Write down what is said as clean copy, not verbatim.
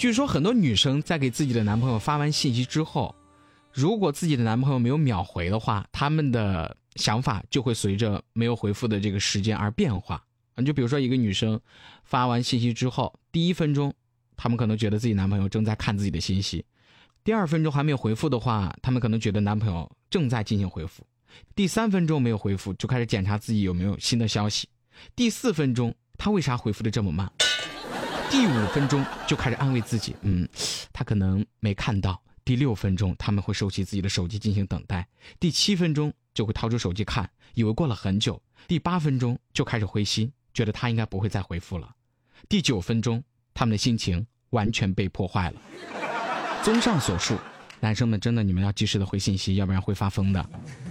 据说很多女生在给自己的男朋友发完信息之后，如果自己的男朋友没有秒回的话，他们的想法就会随着没有回复的这个时间而变化。就比如说一个女生发完信息之后，第1分钟他们可能觉得自己男朋友正在看自己的信息，第2分钟还没有回复的话，他们可能觉得男朋友正在进行回复，第3分钟没有回复就开始检查自己有没有新的消息，第4分钟他为啥回复的这么慢，第5分钟就开始安慰自己，他可能没看到，第6分钟他们会收起自己的手机进行等待，第7分钟就会掏出手机看，以为过了很久，第8分钟就开始灰心，觉得他应该不会再回复了，第9分钟他们的心情完全被破坏了。综上所述，男生们真的你们要及时的回信息，要不然会发疯的。